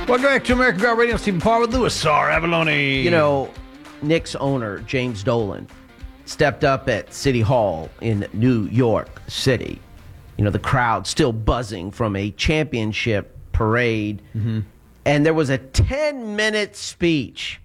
Welcome back to American Guard Radio. Stephen Paul with Louis R. Avalone. You know, Knicks owner James Dolan stepped up at City Hall in New York City. You know, the crowd still buzzing from a championship parade. Mm-hmm. And there was a 10-minute speech